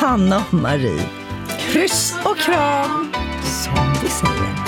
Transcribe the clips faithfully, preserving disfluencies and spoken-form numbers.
Hanna och Marie. Kryss och kram, som vi säger.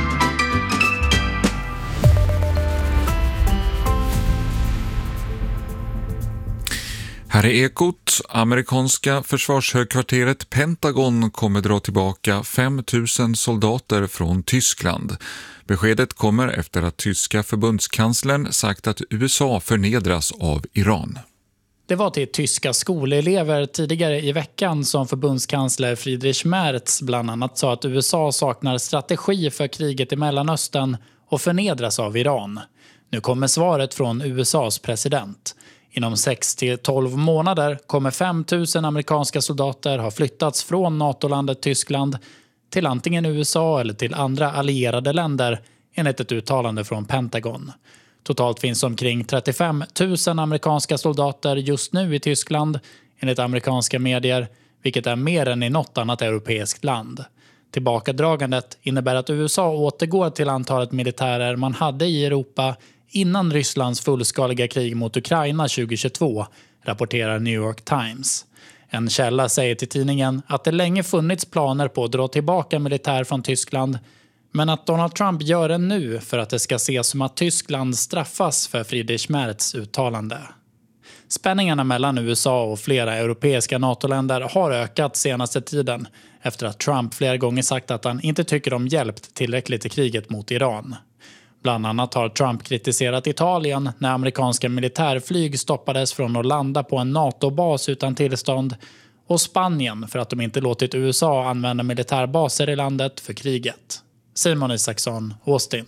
Här är Ekot. Amerikanska försvarshögkvarteret Pentagon kommer dra tillbaka fem tusen soldater från Tyskland. Beskedet kommer efter att tyska förbundskanslern sagt att U S A förnedras av Iran. Det var till tyska skolelever tidigare i veckan som förbundskansler Friedrich Merz bland annat sa att U S A saknar strategi för kriget i Mellanöstern och förnedras av Iran. Nu kommer svaret från U S A:s president. Inom sex till tolv månader kommer fem tusen amerikanska soldater ha flyttats från NATO-landet Tyskland till antingen U S A eller till andra allierade länder, enligt ett uttalande från Pentagon. Totalt finns omkring trettiofem tusen amerikanska soldater just nu i Tyskland, enligt amerikanska medier, vilket är mer än i något annat europeiskt land. Tillbakadragandet innebär att U S A återgår till antalet militärer man hade i Europa innan Rysslands fullskaliga krig mot Ukraina tjugohundratjugotvå, rapporterar New York Times. En källa säger till tidningen att det länge funnits planer på att dra tillbaka militär från Tyskland, men att Donald Trump gör det nu för att det ska ses som att Tyskland straffas för Friedrich Merz uttalande. Spänningarna mellan U S A och flera europeiska NATO-länder har ökat senaste tiden efter att Trump flera gånger sagt att han inte tycker de hjälpt tillräckligt i kriget mot Iran. Bland annat har Trump kritiserat Italien när amerikanska militärflyg stoppades från att landa på en NATO-bas utan tillstånd, och Spanien för att de inte låtit U S A använda militärbaser i landet för kriget. Simon Isaksson, Austin.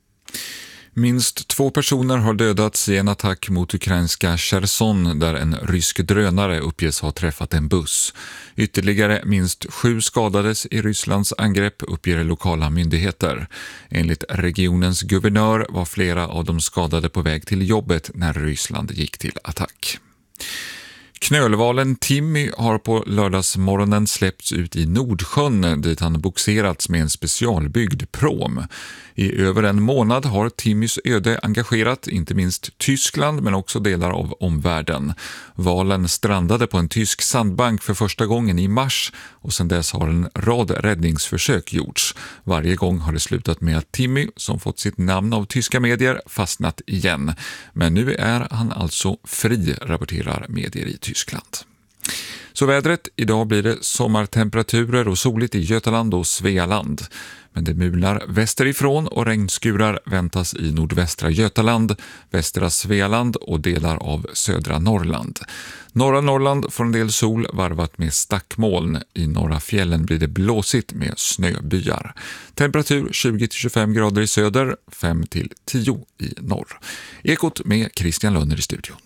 Minst två personer har dödats i en attack mot ukrainska Cherson där en rysk drönare uppges ha träffat en buss. Ytterligare minst sju skadades i Rysslands angrepp, uppger lokala myndigheter. Enligt regionens guvernör var flera av de skadade på väg till jobbet när Ryssland gick till attack. Knölvalen Timmy har på lördagsmorgonen släppts ut i Nordsjön dit han boxerats med en specialbyggd prom. I över en månad har Timmys öde engagerat inte minst Tyskland men också delar av omvärlden. Valen strandade på en tysk sandbank för första gången i mars och sedan dess har en rad räddningsförsök gjorts. Varje gång har det slutat med att Timmy, som fått sitt namn av tyska medier, fastnat igen. Men nu är han alltså fri, rapporterar medier i Tyskland. Så vädret, idag blir det sommartemperaturer och soligt i Götaland och Svealand. Men det mulnar västerifrån och regnskurar väntas i nordvästra Götaland, västra Svealand och delar av södra Norrland. Norra Norrland får en del sol varvat med stackmoln. I norra fjällen blir det blåsigt med snöbyar. Temperatur tjugo till tjugofem grader i söder, fem till tio i norr. Ekot med Christian Lönner i studion.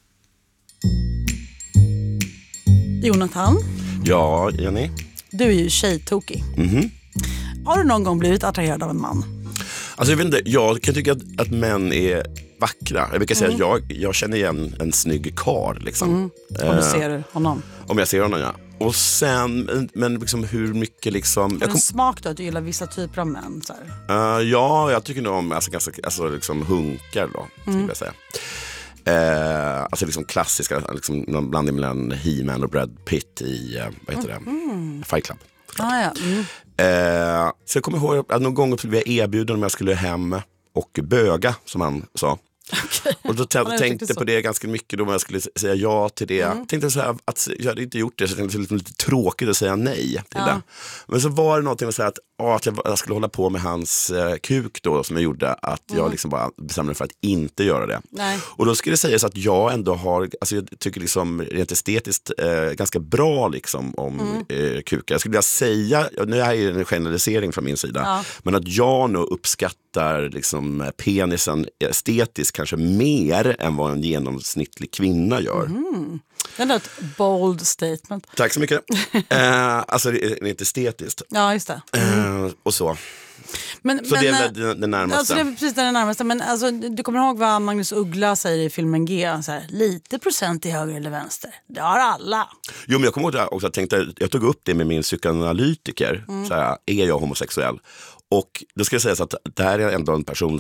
Jonathan? Ja, Jenny? Du är ju tjejtokig. Mhm. Har du någon gång blivit attraherad av en man? Alltså jag vet inte, jag kan tycka att, att män är vackra. Jag brukar säga Mm. att jag, jag känner igen en snygg karl liksom. Mm. Om du ser honom. Om jag ser honom, ja. Och sen, men- men liksom hur mycket liksom... Har Jag du en kom, smak då att du gillar vissa typer av män? Så här? uh, ja, jag tycker nog om alltså, ganska, alltså, liksom hunkar då, skulle Mm. jag säga. Eh, alltså liksom klassiska, liksom någon blandning mellan He-Man och Brad Pitt i, uh, vad heter Mm. det? Fight Club. Ah, ja. Mm. Eh, så jag kommer ihåg att någon gång blev jag erbjuden om jag skulle hem och böga, som han sa. Okay. Och då t- Ja, jag tänkte tyckte jag så. på det ganska mycket då, om jag skulle s- säga ja till det. Mm. Tänkte så här, att jag hade inte gjort det, så jag tänkte det var lite tråkigt att säga nej till Ja. det. Men så var det någonting med så här att, ja, att jag, jag skulle hålla på med hans eh, kuk då, som jag gjorde, att jag Mm. liksom bara bestämde mig för att inte göra det. Nej. Och då skulle det sägas att jag ändå har, alltså jag tycker liksom rent estetiskt eh, ganska bra liksom om Mm. eh, kukar. Jag skulle vilja säga, ja, nu är det en generalisering från min sida, Ja. men att jag nog uppskattar liksom penisen estetiskt kanske mer än vad en genomsnittlig kvinna gör. Mm. Det är ett bold statement. Tack så mycket. eh, alltså det är inte estetiskt. Ja, just det. Eh, och så. Men, Så men, det är eh, det, det, det närmaste. Alltså det är precis det närmaste. Men alltså, du kommer ihåg vad Magnus Uggla säger i filmen G? Så här, lite procent i höger eller vänster. Det har alla. Jo, men jag kommer ihåg att jag också tänkte, jag tog upp det med min psykoanalytiker. Mm. Så här, är jag homosexuell? Och då ska jag säga så att det här är ändå en person som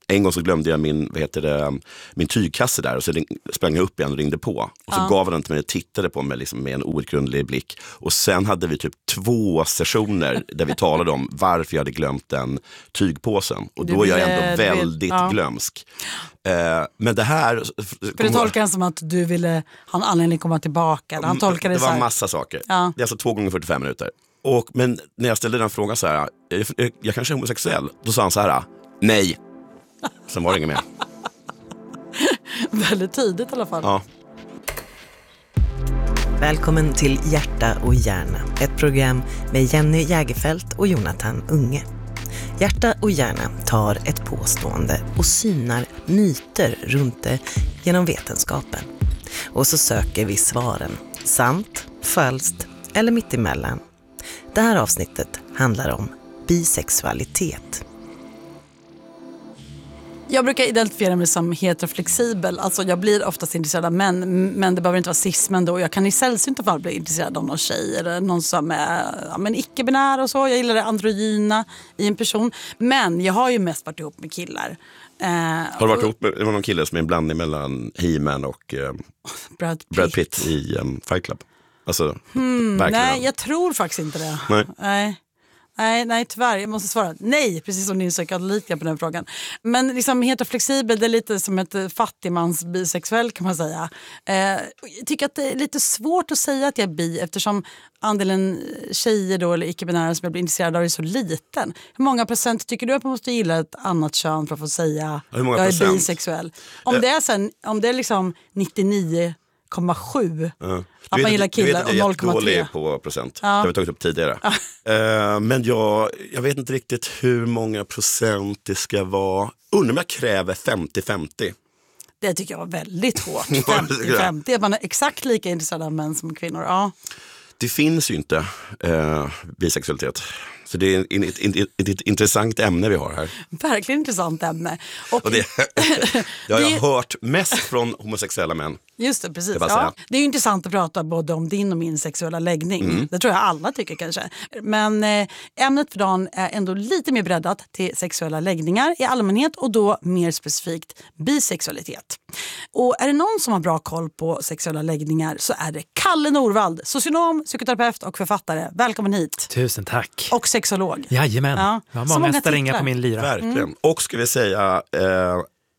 En gång så glömde jag min, vad heter det, min tygkasse där och så ring, sprang jag upp igen och ringde på. Och så Ja. gav han den till mig och tittade på mig liksom med en outgrundlig blick. Och sen hade vi typ två sessioner där vi talade om varför jag hade glömt den tygpåsen. Och Du då är jag ville- ändå du vill- väldigt ja. glömsk. Eh, men det här... För det tolkar han som att du ville ha en anledning att komma tillbaka. Han tolkar det, det så var här. massa saker. Ja. Det är alltså två gånger fyrtiofem minuter. Och, men när jag ställde den frågan så här, jag, jag, jag kanske är homosexuell. Då sa han så här, nej. Sen var det inget mer. Väldigt tidigt i alla fall. Ja. Välkommen till Hjärta och hjärna, ett program med Jenny Jägerfelt och Jonathan Unge. Hjärta och hjärna tar ett påstående och synar myter runt det genom vetenskapen. Och så söker vi svaren, sant, falskt eller mittemellan. Det här avsnittet handlar om bisexualitet. Jag brukar identifiera mig som heteroflexibel. Alltså jag blir oftast intresserad av män, men det behöver inte vara cis-män då. Jag kan i sällsynta fall bli intresserad av någon tjej eller någon som är ja, men icke-binär och så. Jag gillar det androgyna i en person. Men jag har ju mest varit ihop med killar. Eh, Har du varit ihop med det var någon kille som är en blandning mellan He-Man och eh, Brad Pitt. Brad Pitt i um, Fight Club? Alltså, Hmm, verkligen. nej, jag tror faktiskt inte det. Nej. Nej. Nej, nej, tyvärr. Jag måste svara nej, precis som din psykoanalytiker på den frågan. Men liksom heteroflexibel, det är lite som ett fattigmans bisexuell kan man säga. Eh, jag tycker att det är lite svårt att säga att jag är bi eftersom andelen tjejer då, eller icke-binära som jag blir intresserad av är så liten. Hur många procent tycker du att man måste gilla ett annat kön för att få säga Hur många jag är procent? bisexuell? Om det är, sen, om det är liksom nittionio komma sju Ja. att man gillar killar och och noll komma tre. Jag är jättedålig på procent. Ja. Det har vi tagit upp tidigare. Eh, men jag, jag vet inte riktigt hur många procent det ska vara. Undrar om jag kräver femtio femtio. Det tycker jag var väldigt hårt. femtio femtio. Man är exakt lika intresserad av män som kvinnor. Ja. Det finns ju inte eh, bisexualitet. Så det är ett, ett, ett, ett, ett intressant ämne vi har här. Verkligen intressant ämne. Och Och det, det har jag Det- hört mest från homosexuella män. just det, precis. Det bara Ja, säga. det är ju intressant att prata både om din och min sexuella läggning. Mm. Det tror jag alla tycker kanske. Men eh, ämnet för dagen är ändå lite mer breddat till sexuella läggningar i allmänhet och då mer specifikt bisexualitet. Och är det någon som har bra koll på sexuella läggningar så är det Kalle Norvald, socionom, psykoterapeut och författare. Välkommen hit. Tusen tack. Och sexolog. Jajamän. Ja, Jag har så många många strängar titlar. på min lyra. Verkligen. Och ska vi säga, eh,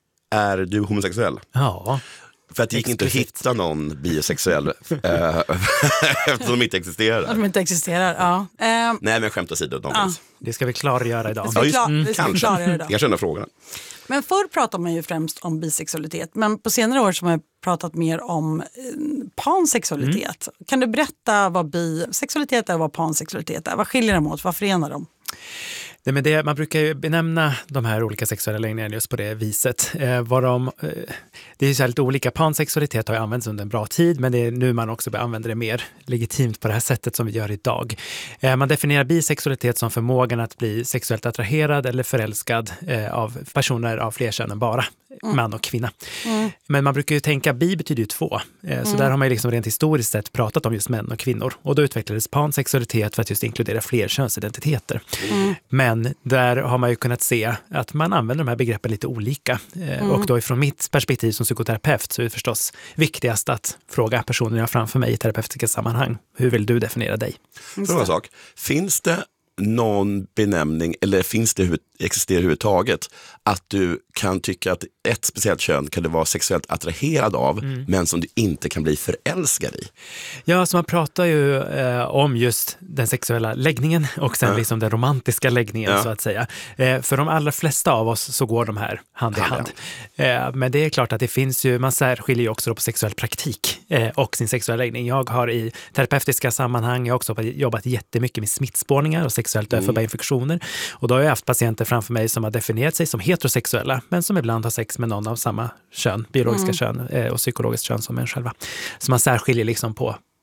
är du homosexuell? Ja, För att det gick inte att Exklusivt. hitta någon bisexuell eh, eftersom de inte existerar. Att de inte existerar. Ja. Eh, Nej, men skämt åsido. De finns. det ska vi klargöra idag. Det ska vi just- klar- mm, det ska vi kanske. klargöra idag. Jag känner frågorna. Men förr pratade man ju främst om bisexualitet, men på senare år så har man pratat mer om eh, pansexualitet. Kan du berätta vad bisexualitet är och vad pansexualitet är? Vad skiljer dem åt? Vad förenar dem? Nej, men det, man brukar ju benämna de här olika sexuella läggningarna just på det viset. Eh, vad de, eh, det är ju så här lite olika. Pansexualitet har ju använts under en bra tid, men det är nu man också börjar använda det mer legitimt på det här sättet som vi gör idag. Eh, man definierar bisexualitet som förmågan att bli sexuellt attraherad eller förälskad eh, av personer av fler kön än bara mm. man och kvinna. Mm. Men man brukar ju tänka, bi betyder ju två. Eh, så mm. där har man ju liksom rent historiskt sett pratat om just män och kvinnor. Och då utvecklades pansexualitet för att just inkludera fler könsidentiteter. Mm. Men där har man ju kunnat se att man använder de här begreppen lite olika. Mm. Och då ifrån mitt perspektiv som psykoterapeut så är det förstås viktigast att fråga personen jag framför mig i terapeutiska sammanhang. Hur vill du definiera dig? Fråga en sak. Finns det någon benämning eller finns det huvud, existerar överhuvudtaget att du kan tycka att ett speciellt kön kan du vara sexuellt attraherad av mm. men som du inte kan bli förälskad i? Ja, så man pratar ju eh, om just den sexuella läggningen och sen ja. liksom den romantiska läggningen ja. så att säga. Eh, för de allra flesta av oss så går de här hand i hand. Eh, men det är klart att det finns ju, man särskiljer ju också på sexuell praktik eh, och sin sexuella läggning. Jag har i terapeutiska sammanhang, jag har också jobbat jättemycket med smittspårningar och sexuellt överförbara mm. infektioner. Och då har jag haft patienter framför mig som har definierat sig som heterosexuella men som ibland har sex med någon av samma kön, biologiska mm. kön eh, och psykologiskt kön som en själva. Så man särskiljer liksom på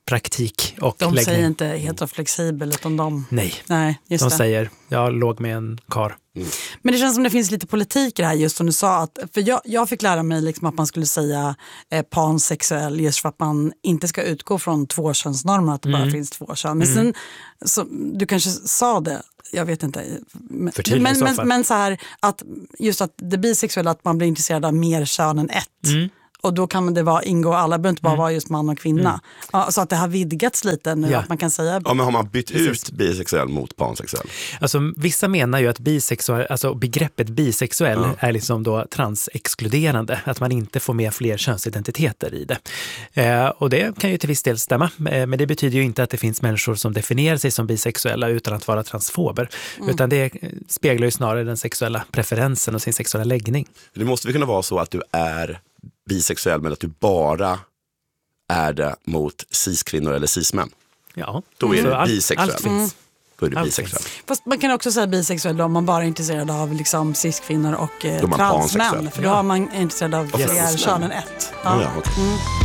praktik och De läggning. säger inte heteroflexibel utan de... Nej, Nej just de det. säger jag låg med en kar. Mm. Men det känns som det finns lite politik i det här just som du sa. Att, för jag, jag fick lära mig liksom att man skulle säga eh, pansexuell just för att man inte ska utgå från tvåkönsnormer, att det bara finns två kön. Men sen, så, du kanske sa det, jag vet inte. Men, Förtydliga i men, så men, fall. men så här, att just att det bisexuella, att man blir intresserad av mer kön än ett. Mm. Och då kan det vara ingå alla, behöver inte bara vara just man och kvinna. Mm. Ja, så att det har vidgats lite nu, Ja. att man kan säga... Ja, men har man bytt Precis. ut bisexuell mot pansexuell? Alltså, vissa menar ju att bisexuell, alltså begreppet bisexuell Ja. är liksom då transexkluderande, att man inte får med fler könsidentiteter i det. Eh, och det kan ju till viss del stämma, eh, men det betyder ju inte att det finns människor som definierar sig som bisexuella utan att vara transfober, Mm. utan det speglar ju snarare den sexuella preferensen och sin sexuella läggning. Det måste väl kunna vara så att du är bisexuell men att du bara är det mot cis-kvinnor eller cis-män. Ja, Då är så du allt- bisexuell. Allt finns. Då är du Allt bisexuell. Fast man kan också säga bisexuell då, om man bara är intresserad av liksom cis-kvinnor och eh, Då är man transmän. pansexuell. För då Ja. är man intresserad av Och fler transmän. kön än ett. Ja. Ja, okej. Mm.